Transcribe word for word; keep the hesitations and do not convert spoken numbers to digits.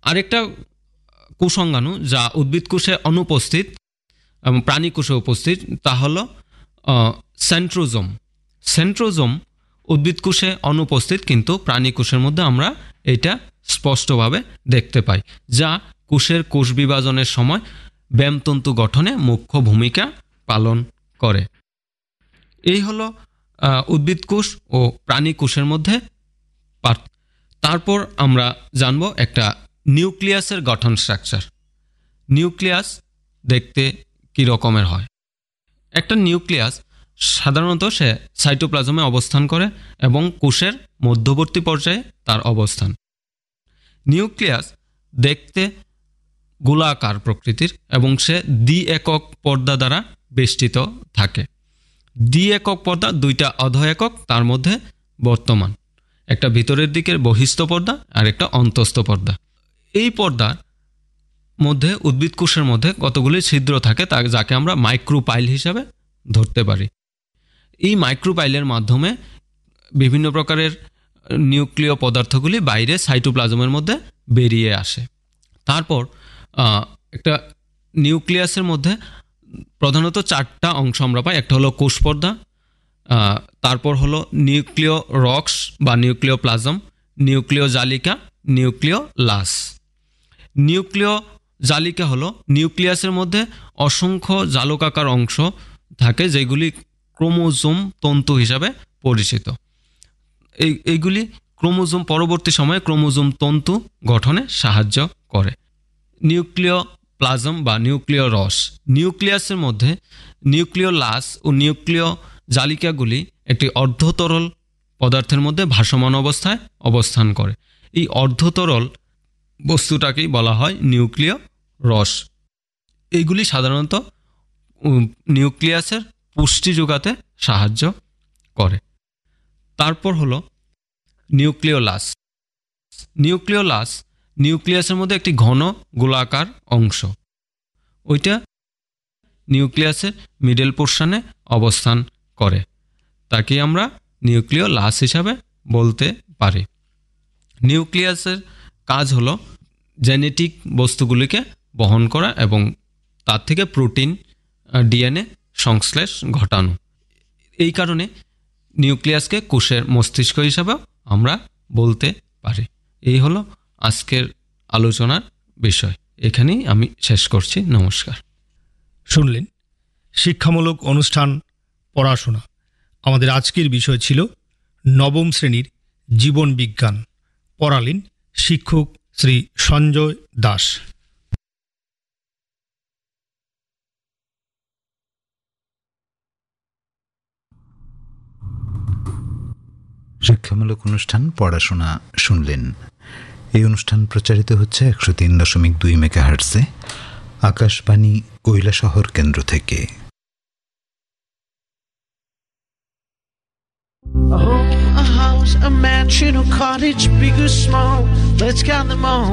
আরেকটা কোষাঙ্গাণু যা উদ্ভিদ কোষে অনুপস্থিত এবং প্রাণী কোষে উপস্থিত তা হলো সেন্ট্রোজোম। সেন্ট্রোজোম উদ্ভিদ কোষে অনুপস্থিত, কিন্তু প্রাণী কোষের মধ্যে আমরা এটা স্পষ্টভাবে দেখতে পাই, যা কোষের কোষ বিভাজনের সময় ব্যামতন্তু গঠনে মুখ্য ভূমিকা পালন করে। এই হলো উদ্ভিদ কোষ ও প্রাণী কোষের মধ্যে পার্থক্য। তারপর আমরা জানব একটা নিউক্লিয়াসের গঠন স্ট্রাকচার। নিউক্লিয়াস দেখতে কী রকমের হয়। একটা নিউক্লিয়াস সাধারণত সে সাইটোপ্লাজমে অবস্থান করে এবং কোষের মধ্যবর্তী পর্যায়ে তার অবস্থান। নিউক্লিয়াস দেখতে গোলাকার প্রকৃতির এবং সে দ্বি একক পর্দা দ্বারা বেষ্টিত থাকে। দ্বি একক পর্দা দুইটা অধ একক তার মধ্যে বর্তমান, একটা ভিতরের দিকের বহিস্থ পর্দা আর একটা অন্তস্থ পর্দা। এই পর্দার মধ্যে উদ্ভিদ কোষের মধ্যে কতগুলি ছিদ্র থাকে, তা যাকে আমরা মাইক্রোপাইল হিসাবে ধরতে পারি। এই মাইক্রোপাইলের মাধ্যমে বিভিন্ন প্রকারের নিউক্লিয় পদার্থগুলি বাইরে সাইটোপ্লাজমের মধ্যে বেরিয়ে আসে। তারপর একটা নিউক্লিয়াসের মধ্যে প্রধানত চারটা অংশ আমরা পাই। একটা হলো কোষ পর্দা, তারপর হলো নিউক্লিয় রক্স বা নিউক্লিয় প্লাজম, নিউক্লিয় জালিকা, নিউক্লিয় লাস। নিউক্লিয় জালিকা হলো নিউক্লিয়াসের মধ্যে অসংখ্য জালকাকার অংশ থাকে, যেগুলি ক্রোমোজোম তন্তু হিসাবে পরিচিত। এই এইগুলি ক্রোমোজোম পরবর্তী সময়ে ক্রোমোজোম তন্তু গঠনে সাহায্য করে। নিউক্লিয় প্লাজম বা নিউক্লিয় রস, নিউক্লিয়াসের মধ্যে নিউক্লিয় লাস ও নিউক্লিয় জালিকাগুলি একটি অর্ধতরল পদার্থের মধ্যে ভাসমান অবস্থায় অবস্থান করে। এই অর্ধতরল বস্তুটাকেই বলা হয় নিউক্লিয় রস। এইগুলি সাধারণত নিউক্লিয়াসের পুষ্টি যোগাতে সাহায্য করে। তারপর হলো নিউক্লিওলাস। নিউক্লিওলাস নিউক্লিয়াসের মধ্যে একটি ঘন গোলাকার অংশ, ওইটা নিউক্লিয়াসের মিডল পোর্শনে অবস্থান করে, তাকে আমরা নিউক্লিওলাস হিসাবে বলতে পারি। নিউক্লিয়াসের কাজ হলো জেনেটিক বস্তুগুলিকে বহন করা এবং তার থেকে প্রোটিন ডিএনএ সংশ্লেষ ঘটানো। এই কারণে নিউক্লিয়াসকে কোষের মস্তিষ্ক হিসাবে আমরা বলতে পারি। এই হলো আজকের আলোচনার বিষয়। এখানেই আমি শেষ করছি। নমস্কার। শুনলেন শিক্ষামূলক অনুষ্ঠান পড়াশোনা। আমাদের আজকের বিষয় ছিল নবম শ্রেণীর জীবন বিজ্ঞান। পড়ালেন শিক্ষক শ্রী সঞ্জয় দাস। শিক্ষামূলক অনুষ্ঠান পড়াশোনা শুনলেন। এই অনুষ্ঠান প্রচারিত হচ্ছে একশো তিন দশমিক দুই মেগাহার্টজে আকাশবাণী কৈলাসহর কেন্দ্র থেকে। A home, a house, a mansion, a cottage, big or small, let's count them all.